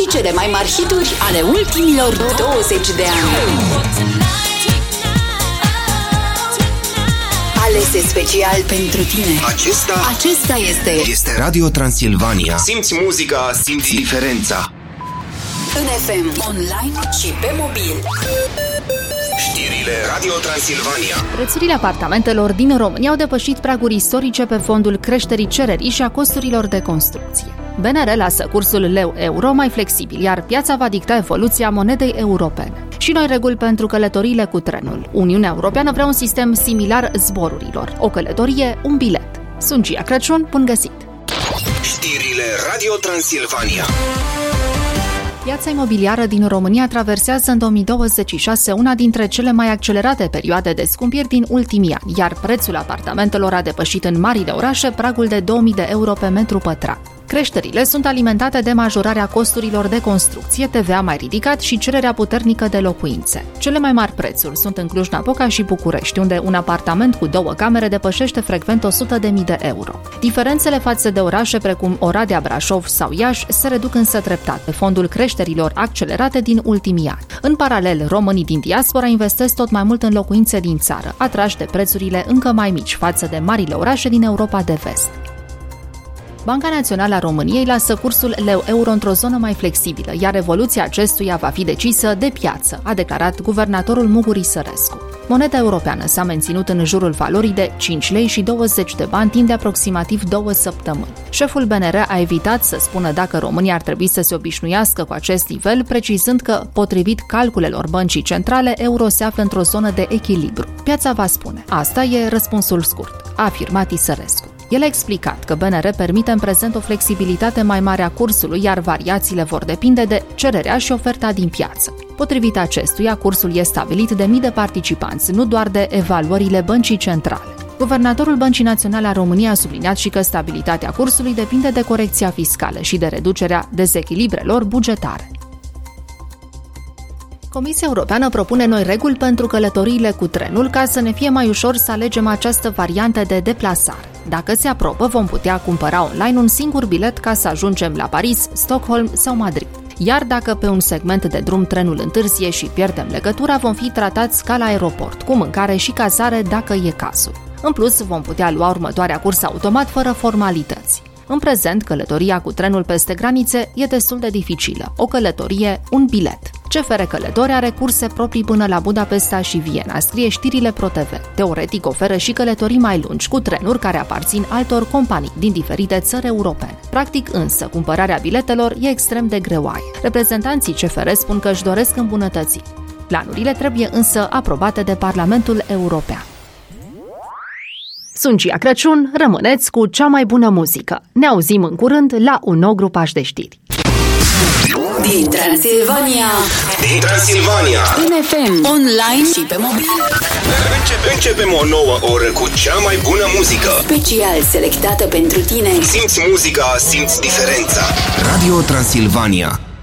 și cele mai mari hituri ale ultimilor 20 de ani. Alese special pentru tine. Acesta este Radio Transilvania. Simți muzica, simți diferența. în FM, online și pe mobil. Știrile Radio Transilvania. Prețurile apartamentelor din România au depășit praguri istorice pe fondul creșterii cererii și a costurilor de construcție. BNR lasă cursul leu-euro mai flexibil, iar piața va dicta evoluția monedei europene. Și noi reguli pentru călătoriile cu trenul. Uniunea Europeană vrea un sistem similar zborurilor. O călătorie, un bilet. Sunt Gia Crăciun, bun găsit! Știrile Radio Transilvania. Piața imobiliară din România traversează în 2026 una dintre cele mai accelerate perioade de scumpiri din ultimii ani, iar prețul apartamentelor a depășit în marile orașe pragul de 2000 de euro pe metru pătrat. Creșterile sunt alimentate de majorarea costurilor de construcție, TVA mai ridicat și cererea puternică de locuințe. Cele mai mari prețuri sunt în Cluj-Napoca și București, unde un apartament cu 2 camere depășește frecvent 100.000 de euro. Diferențele față de orașe precum Oradea, Brașov sau Iași se reduc însă treptat pe fondul creșterilor accelerate din ultimii ani. În paralel, românii din diaspora investesc tot mai mult în locuințe din țară, atrași de prețurile încă mai mici față de marile orașe din Europa de Vest. Banca Națională a României lasă cursul leu-euro într-o zonă mai flexibilă, iar evoluția acestuia va fi decisă de piață, a declarat guvernatorul Muguri Sărescu. Moneda europeană s-a menținut în jurul valorii de 5 lei și 20 de bani timp de aproximativ 2 săptămâni. Șeful BNR a evitat să spună dacă România ar trebui să se obișnuiască cu acest nivel, precizând că, potrivit calculelor băncii centrale, euro se află într-o zonă de echilibru. Piața va spune. Asta e răspunsul scurt, a afirmat Sărescu. El a explicat că BNR permite în prezent o flexibilitate mai mare a cursului, iar variațiile vor depinde de cererea și oferta din piață. Potrivit acestuia, cursul e stabilit de mii de participanți, nu doar de evaluările băncii centrale. Guvernatorul Băncii Naționale a României a subliniat și că stabilitatea cursului depinde de corecția fiscală și de reducerea dezechilibrelor bugetare. Comisia Europeană propune noi reguli pentru călătoriile cu trenul ca să ne fie mai ușor să alegem această variantă de deplasare. Dacă se aprobă, vom putea cumpăra online un singur bilet ca să ajungem la Paris, Stockholm sau Madrid. Iar dacă pe un segment de drum trenul întârzie și pierdem legătura, vom fi tratați ca la aeroport, cu mâncare și cazare dacă e cazul. În plus, vom putea lua următoarea cursă automat fără formalități. În prezent, călătoria cu trenul peste granițe e destul de dificilă. O călătorie, un bilet. CFR Călători are curse proprii până la Budapesta și Viena, scrie știrile ProTV. Teoretic oferă și călătorii mai lungi cu trenuri care aparțin altor companii din diferite țări europene. Practic însă, cumpărarea biletelor e extrem de greoaie. Reprezentanții CFR spun că își doresc îmbunătățiri. Planurile trebuie însă aprobate de Parlamentul European. Sunt Gia Crăciun, rămâneți cu cea mai bună muzică. Ne auzim în curând la un nou grupaj de știri. Din Transilvania, în FM, online și pe mobil. Începem o nouă oră cu cea mai bună muzică. Special selectată pentru tine. Simți muzica, simți diferența. Radio Transilvania.